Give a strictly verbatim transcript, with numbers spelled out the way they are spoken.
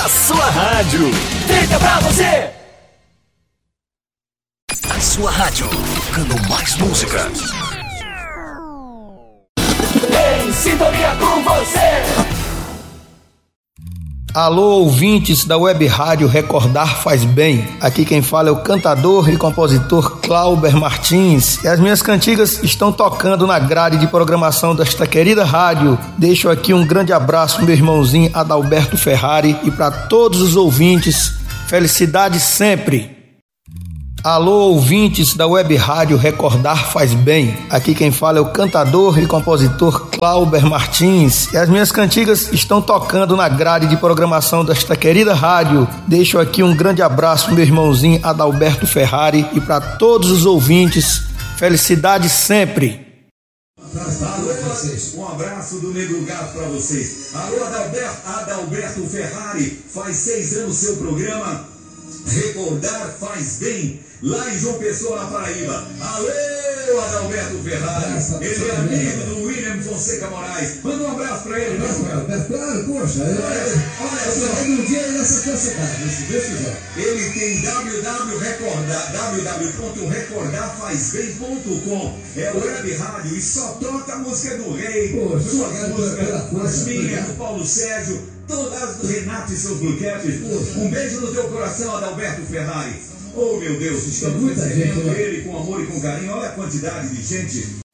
na sua rádio. Fica pra você. A sua rádio, tocando mais música. Em sintonia com você. Alô, ouvintes da Web Rádio Recordar Faz Bem. Aqui quem fala é o cantador e compositor Clauber Martins. E as minhas cantigas estão tocando na grade de programação desta querida rádio. Deixo aqui um grande abraço pro meu irmãozinho Adalberto Ferrari e para todos os ouvintes. Felicidade sempre. Alô, ouvintes da Web Rádio Recordar Faz Bem. Aqui quem fala é o cantador e compositor Clauber Martins. E as minhas cantigas estão tocando na grade de programação desta querida rádio. Deixo aqui um grande abraço pro meu irmãozinho Adalberto Ferrari e para todos os ouvintes. Felicidade sempre. Um abraço do Negro Gato pra vocês. Alô, Adalberto, Adalberto Ferrari. Faz seis anos seu programa Recordar Faz Bem, lá em João Pessoa, na Paraíba. Alô, Adalberto Ferrari. Ele é amigo do William Fonseca Moraes. Manda um abraço pra ele, né? Claro, poxa. Olha só, um dia nessa tua cidade, se Deus quiser. Ele tem w w w ponto recordar faz bem ponto com. É web rádio e só toca a música do Rei. Poxa, suas músicas, as minhas, do Paulo Sérgio, todas do Renato e seus Bluecaps. Um beijo no teu coração, Adalberto Ferrari. Oh, meu Deus, estamos recebendo ele com amor e com carinho. Olha a quantidade de gente.